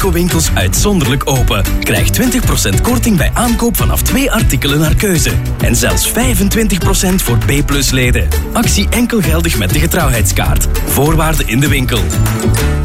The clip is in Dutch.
Beko-winkels uitzonderlijk open. Krijg 20% korting bij aankoop vanaf 2 artikelen naar keuze. En zelfs 25% voor B+-leden. Actie enkel geldig met de getrouwheidskaart. Voorwaarden in de winkel.